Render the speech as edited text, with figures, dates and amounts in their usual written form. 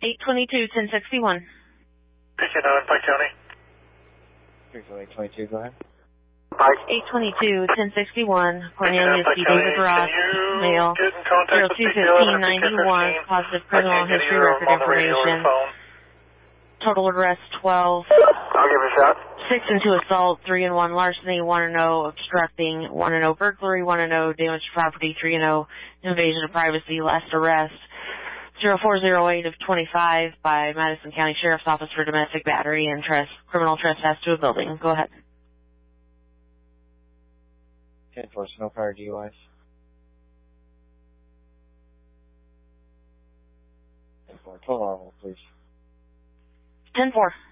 822-1061. Picking on Pike County. 30822, go ahead. Pike. 822-1061. Cornelius D. David Ross, male, 021591, positive criminal history record information. Total arrest 12. I'll give it a shot. 6 and 2 assault, 3 and 1 larceny, 1 and 0 obstructing, 1 and 0 burglary, 1 and 0 damage to property, 3 and 0 invasion of privacy. Last arrest 0408 of 25 by Madison County Sheriff's Office for domestic battery and criminal trespass to a building. Go ahead. 10-4, no prior DUIs. 10-4, total normal, please. 10-4.